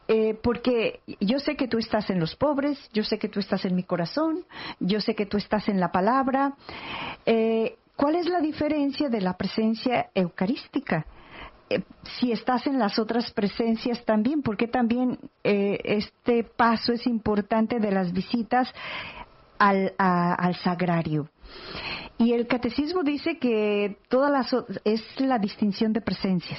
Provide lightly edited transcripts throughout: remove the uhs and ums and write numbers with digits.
porque yo sé que tú estás en los pobres, yo sé que tú estás en mi corazón, yo sé que tú estás en la palabra. ¿Cuál es la diferencia de la presencia eucarística? Si estás en las otras presencias también, porque también este paso es importante de las visitas al sagrario. Y el catecismo dice que es la distinción de presencias.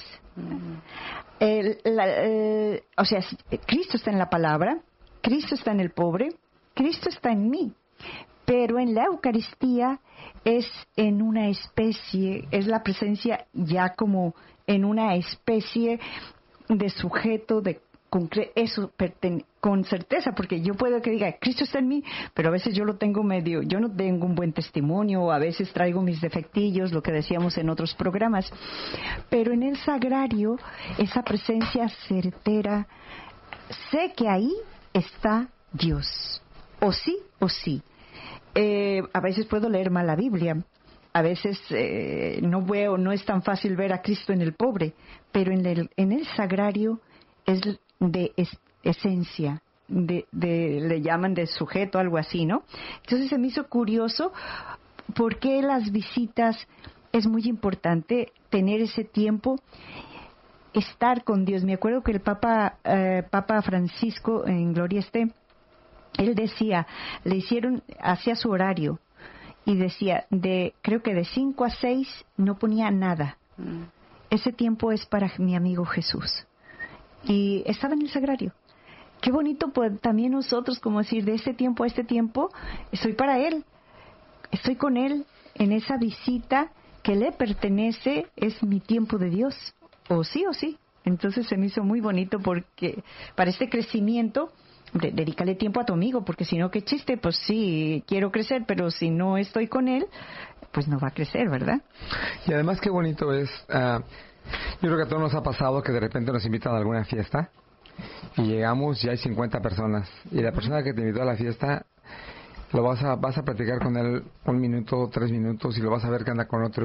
O sea, Cristo está en la palabra, Cristo está en el pobre, Cristo está en mí. Pero en la Eucaristía es en una especie, es la presencia ya como en una especie de sujeto, de eso con certeza, porque yo puedo que diga, Cristo está en mí, pero a veces yo no tengo un buen testimonio, o a veces traigo mis defectillos, lo que decíamos en otros programas. Pero en el sagrario, esa presencia certera, sé que ahí está Dios, o sí, o sí. A veces puedo leer mal la Biblia, a veces no es tan fácil ver a Cristo en el pobre, pero en el sagrario es de esencia, le llaman de sujeto, algo así, ¿no? Entonces se me hizo curioso por qué las visitas es muy importante tener ese tiempo, estar con Dios. Me acuerdo que el Papa Francisco, en Gloria esté, él decía, hacía su horario y decía, creo que de 5 a 6 no ponía nada. Ese tiempo es para mi amigo Jesús. Y estaba en el sagrario. Qué bonito, pues, también nosotros, como decir, de este tiempo a este tiempo, estoy para Él. Estoy con Él en esa visita que le pertenece, es mi tiempo de Dios. O sí. Entonces se me hizo muy bonito porque para este crecimiento, dedícale tiempo a tu amigo, porque si no, qué chiste, pues sí, quiero crecer, pero si no estoy con Él, pues no va a crecer, ¿verdad? Y además qué bonito es... yo creo que a todos nos ha pasado que de repente nos invitan a alguna fiesta y llegamos y hay 50 personas y la persona que te invitó a la fiesta vas a platicar con él 1 minuto, 3 minutos y lo vas a ver que anda con otro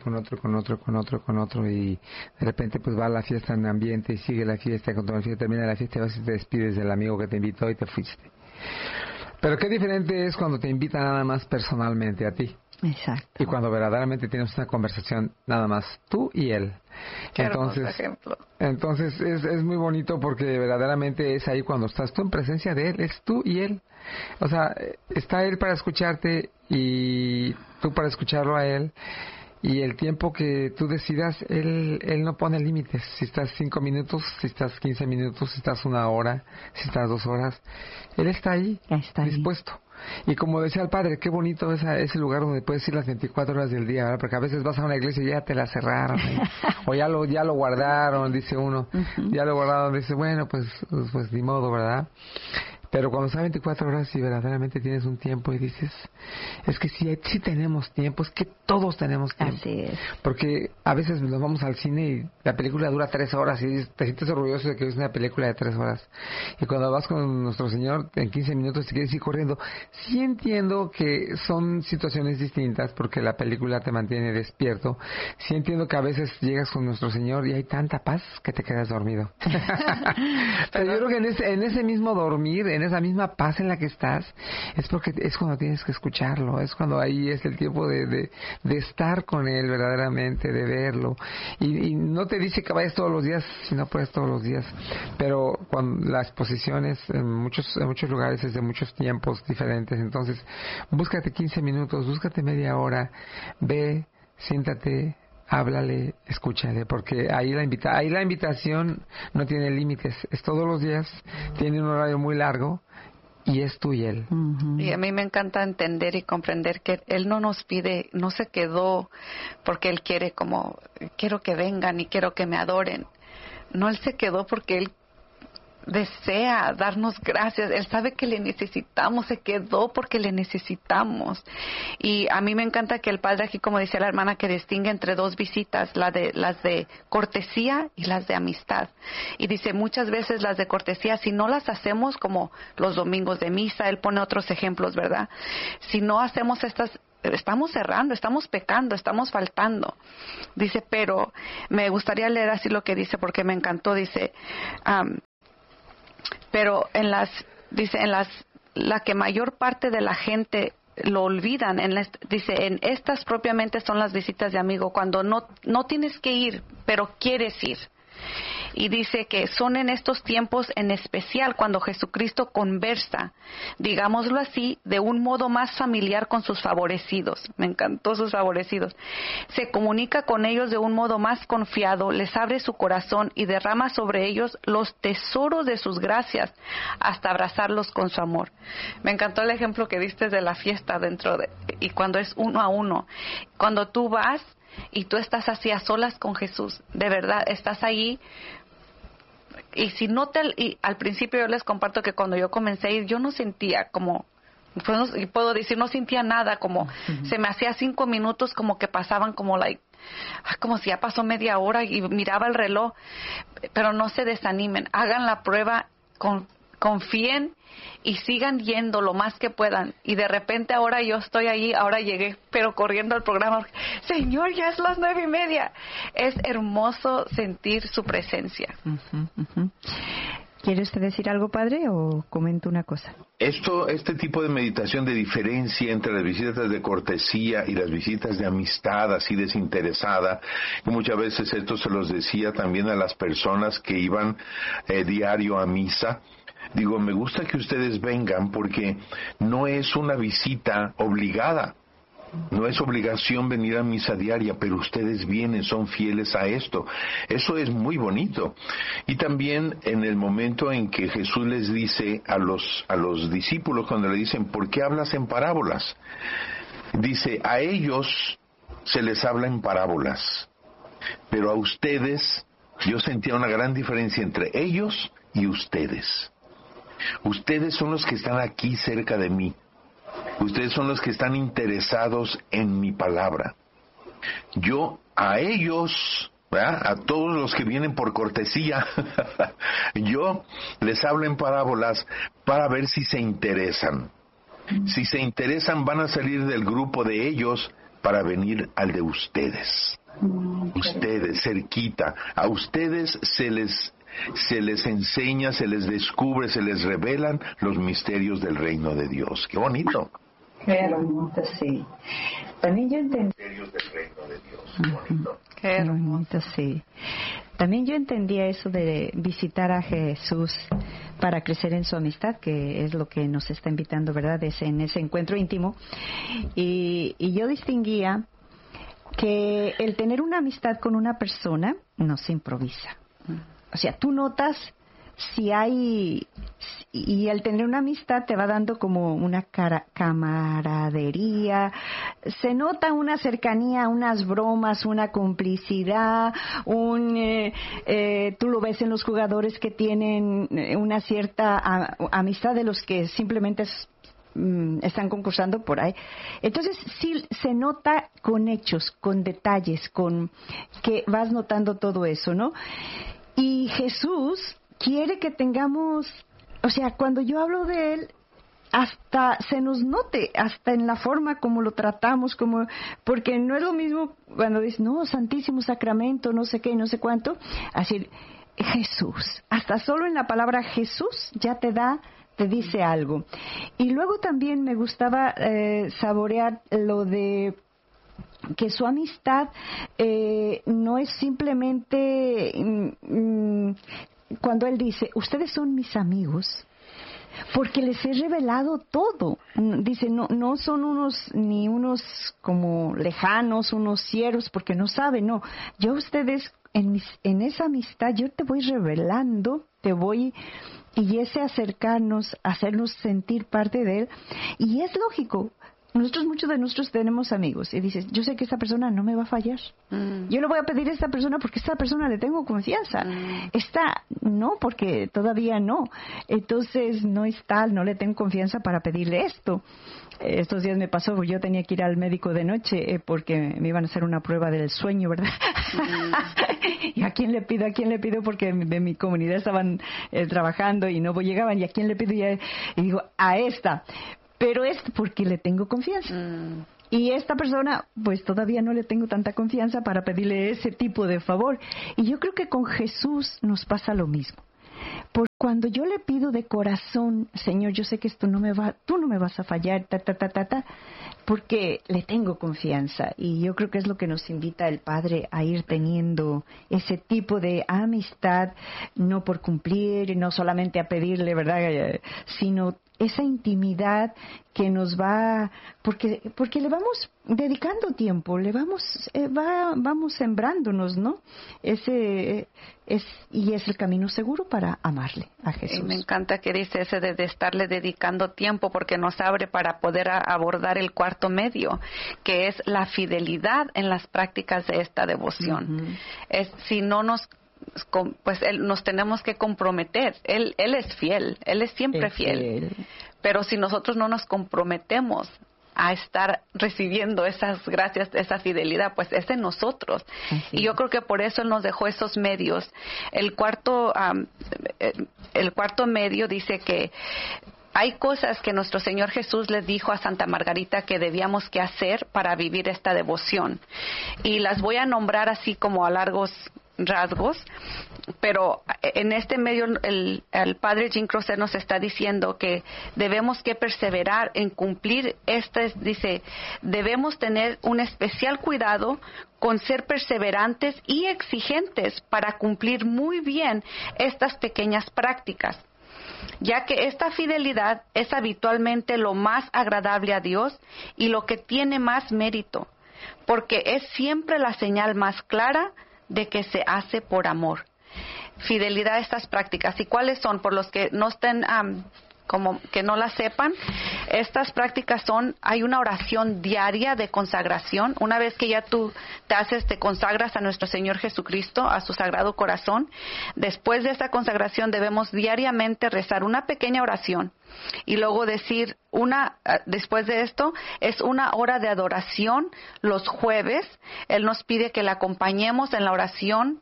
y de repente pues va a la fiesta en ambiente y sigue la fiesta, cuando la fiesta termina la fiesta vas y te despides del amigo que te invitó y te fuiste. Pero qué diferente es cuando te invitan nada más personalmente a ti. Exacto. Y cuando verdaderamente tienes una conversación nada más tú y él. Qué hermoso ejemplo. Entonces es muy bonito porque verdaderamente es ahí cuando estás tú en presencia de él, es tú y él. O sea, está él para escucharte y tú para escucharlo a él. Y el tiempo que tú decidas, él no pone límites. Si estás 5 minutos, si estás 15 minutos, si estás 1 hora, si estás 2 horas, él está ahí, dispuesto. Y como decía el padre, qué bonito ese lugar donde puedes ir las 24 horas del día, ¿verdad? Porque a veces vas a una iglesia y ya te la cerraron, o ya lo guardaron, dice uno, ya lo guardaron, dice, bueno, pues ni modo, ¿verdad? Pero cuando está 24 horas y verdaderamente tienes un tiempo y dices, es que sí tenemos tiempo, es que todos tenemos tiempo. Así es. Porque a veces nos vamos al cine y la película dura 3 horas y te sientes orgulloso de que es una película de 3 horas. Y cuando vas con nuestro Señor en 15 minutos te quieres ir corriendo. Sí entiendo que son situaciones distintas porque la película te mantiene despierto. Sí entiendo que a veces llegas con nuestro Señor y hay tanta paz que te quedas dormido. Pero yo creo que en ese mismo dormir, en esa misma paz en la que estás, es porque es cuando tienes que escucharlo, es cuando ahí es el tiempo de estar con él verdaderamente, de verlo. Y no te dice que vayas todos los días, si no puedes todos los días, pero cuando la exposición es en muchos lugares es de muchos tiempos diferentes, entonces búscate 15 minutos, búscate media hora, ve, siéntate, háblale, escúchale, porque ahí la invitación no tiene límites, es todos los días, tiene un horario muy largo y es tú y él. Y a mí me encanta entender y comprender que él no nos pide, no se quedó porque él quiere como, quiero que vengan y quiero que me adoren. No, él se quedó porque él desea darnos gracias. Él sabe que le necesitamos, se quedó porque le necesitamos. Y a mí me encanta que el padre aquí, como dice la hermana, que distingue entre 2 visitas, las de cortesía y las de amistad. Y dice, muchas veces las de cortesía, si no las hacemos como los domingos de misa, él pone otros ejemplos, ¿verdad? Si no hacemos estas, estamos cerrando, estamos pecando, estamos faltando. Dice, pero me gustaría leer así lo que dice porque me encantó. Dice, pero la que mayor parte de la gente lo olvidan. Dice, en estas propiamente son las visitas de amigo, cuando no tienes que ir, pero quieres ir. Y dice que son en estos tiempos en especial cuando Jesucristo conversa, digámoslo así, de un modo más familiar con sus favorecidos. Me encantó sus favorecidos. Se comunica con ellos de un modo más confiado, les abre su corazón y derrama sobre ellos los tesoros de sus gracias hasta abrazarlos con su amor. Me encantó el ejemplo que diste de la fiesta y cuando es uno a uno. Cuando tú vas y tú estás así a solas con Jesús, de verdad, estás ahí. Y al principio yo les comparto que cuando yo comencé a ir, yo no sentía puedo decir, no sentía nada, como se me hacía 5 minutos como que pasaban como si ya pasó media hora y miraba el reloj, pero no se desanimen, hagan la prueba, confíen y sigan yendo lo más que puedan. Y de repente ahora yo estoy allí, ahora llegué, pero corriendo al programa. Señor, ya es las 9:30. Es hermoso sentir su presencia. ¿Quiere usted decir algo, padre, o comento una cosa? Este tipo de meditación de diferencia entre las visitas de cortesía y las visitas de amistad así desinteresada, y muchas veces esto se los decía también a las personas que iban diario a misa. Digo, me gusta que ustedes vengan porque no es una visita obligada. No es obligación venir a misa diaria, pero ustedes vienen, son fieles a esto. Eso es muy bonito. Y también en el momento en que Jesús les dice a los discípulos, cuando le dicen, ¿por qué hablas en parábolas? Dice, a ellos se les habla en parábolas, pero a ustedes, yo sentía una gran diferencia entre ellos y ustedes. Ustedes son los que están aquí cerca de mí. Ustedes son los que están interesados en mi palabra. Yo a ellos, ¿verdad?, a todos los que vienen por cortesía, yo les hablo en parábolas para ver si se interesan. Si se interesan, van a salir del grupo de ellos para venir al de ustedes. Ustedes, cerquita. A ustedes se les enseña, se les descubre, se les revelan los misterios del reino de Dios. ¡Qué bonito! Qué hermoso, sí. También yo entendí. Misterios del reino de Dios. ¡Qué bonito! Qué hermoso, sí. También yo entendía eso de visitar a Jesús para crecer en su amistad, que es lo que nos está invitando, ¿verdad?, en ese encuentro íntimo. Y yo distinguía que el tener una amistad con una persona no se improvisa. O sea, tú notas si hay, y al tener una amistad te va dando como una camaradería, se nota una cercanía, unas bromas, una complicidad, tú lo ves en los jugadores que tienen una cierta amistad de los que simplemente están concursando por ahí. Entonces sí se nota con hechos, con detalles, con que vas notando todo eso, ¿no? Y Jesús quiere que tengamos, o sea, cuando yo hablo de Él, hasta se nos note, hasta en la forma como lo tratamos, porque no es lo mismo cuando dices, no, Santísimo Sacramento, no sé qué, no sé cuánto, así, Jesús, hasta solo en la palabra Jesús ya te dice algo. Y luego también me gustaba saborear lo de que su amistad no es simplemente cuando él dice, ustedes son mis amigos porque les he revelado todo. Dice, no son unos como lejanos, unos siervos porque no saben, no. Yo a ustedes en esa amistad yo te voy revelando, y ese acercarnos, hacernos sentir parte de él. Y es lógico, muchos de nosotros tenemos amigos y dices, yo sé que esta persona no me va a fallar. Yo le voy a pedir a esta persona porque esta persona le tengo confianza. Esta no, porque todavía no. Entonces no es tal, no le tengo confianza para pedirle esto. Estos días me pasó, yo tenía que ir al médico de noche porque me iban a hacer una prueba del sueño, ¿verdad? ¿Y a quién le pido? Porque de mi comunidad estaban trabajando y no llegaban. ¿Y a quién le pido? Y digo, a esta. Pero es porque le tengo confianza. Y esta persona, pues todavía no le tengo tanta confianza para pedirle ese tipo de favor. Y yo creo que con Jesús nos pasa lo mismo. Por cuando yo le pido de corazón, Señor, yo sé que tú no me vas a fallar, porque le tengo confianza. Y yo creo que es lo que nos invita el Padre a ir teniendo ese tipo de amistad, no por cumplir, no solamente a pedirle, ¿verdad? Sino esa intimidad que nos va, porque le vamos dedicando tiempo, le vamos sembrándonos, ¿no? Y es el camino seguro para amarle a Jesús. Y me encanta que dice ese de estarle dedicando tiempo, porque nos abre para poder abordar el cuarto medio, que es la fidelidad en las prácticas de esta devoción. Si no nos nos tenemos que comprometer. Él es fiel, Él es siempre fiel. Pero si nosotros no nos comprometemos a estar recibiendo esas gracias, esa fidelidad, pues es en nosotros. Y yo creo que por eso Él nos dejó esos medios. El cuarto medio dice que hay cosas que nuestro Señor Jesús le dijo a Santa Margarita que debíamos que hacer para vivir esta devoción. Y las voy a nombrar así como a largos rasgos, pero en este medio el padre Jim Crosser nos está diciendo que debemos que perseverar en cumplir dice, debemos tener un especial cuidado con ser perseverantes y exigentes para cumplir muy bien estas pequeñas prácticas, ya que esta fidelidad es habitualmente lo más agradable a Dios y lo que tiene más mérito, porque es siempre la señal más clara de que se hace por amor. Fidelidad a estas prácticas. ¿Y cuáles son? Por los que no estén, como que no las sepan, estas prácticas hay una oración diaria de consagración. Una vez que ya tú te consagras a nuestro Señor Jesucristo, a su Sagrado Corazón, después de esta consagración debemos diariamente rezar una pequeña oración y luego decir después de esto es una hora de adoración los jueves. Él nos pide que le acompañemos en la oración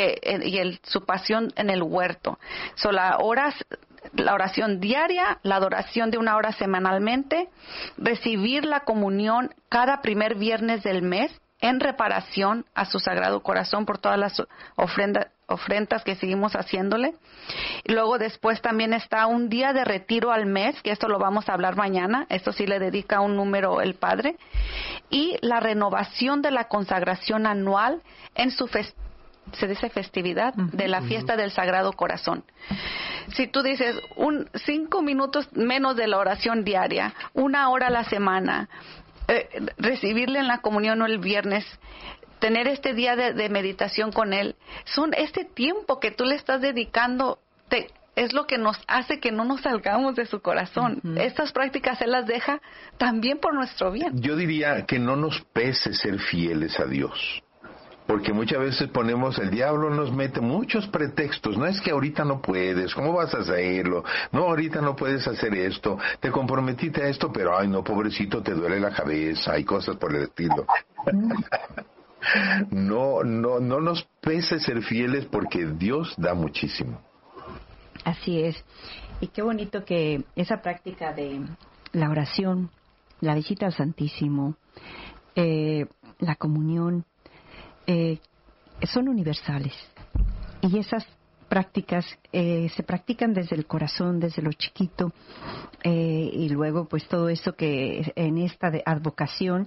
su pasión en el huerto. La oración diaria, la adoración de una hora semanalmente, recibir la comunión cada primer viernes del mes en reparación a su Sagrado Corazón por todas las ofrendas que seguimos haciéndole. Y luego después también está un día de retiro al mes, que esto lo vamos a hablar mañana, esto sí le dedica un número el Padre, y la renovación de la consagración anual en su se dice festividad de la fiesta del Sagrado Corazón. Si tú dices 5 minutos menos de la oración diaria, 1 hora a la semana, recibirle en la comunión o el viernes, tener este día de meditación con Él, son este tiempo que tú le estás dedicando, es lo que nos hace que no nos salgamos de su corazón. Estas prácticas Él las deja también por nuestro bien. Yo diría que no nos pese ser fieles a Dios. Porque muchas veces el diablo nos mete muchos pretextos. No es que ahorita no puedes, ¿cómo vas a hacerlo? No, ahorita no puedes hacer esto, te comprometiste a esto, pero ay no, pobrecito, te duele la cabeza, hay cosas por el estilo. No nos pese ser fieles porque Dios da muchísimo. Así es. Y qué bonito que esa práctica de la oración, la visita al Santísimo, la comunión, son universales, y esas prácticas se practican desde el corazón, desde lo chiquito, y luego pues todo eso que en esta advocación,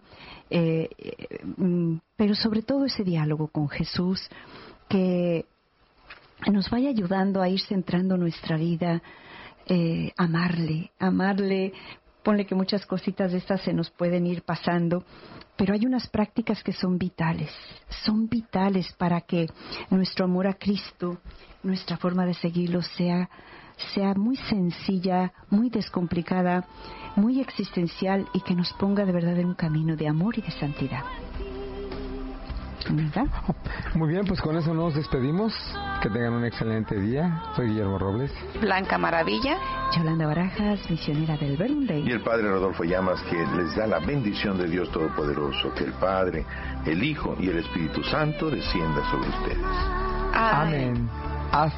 pero sobre todo ese diálogo con Jesús que nos vaya ayudando a ir centrando nuestra vida, amarle. Ponle que muchas cositas de estas se nos pueden ir pasando, pero hay unas prácticas que son vitales para que nuestro amor a Cristo, nuestra forma de seguirlo sea muy sencilla, muy descomplicada, muy existencial, y que nos ponga de verdad en un camino de amor y de santidad. ¿Verdad? Muy bien, pues con eso nos despedimos. Que tengan un excelente día. Soy Guillermo Robles. Blanca Maravilla. Yolanda Barajas, misionera del Verbum Dei. Y el Padre Rodolfo Llamas, que les da la bendición de Dios Todopoderoso. Que el Padre, el Hijo y el Espíritu Santo descienda sobre ustedes. Amén.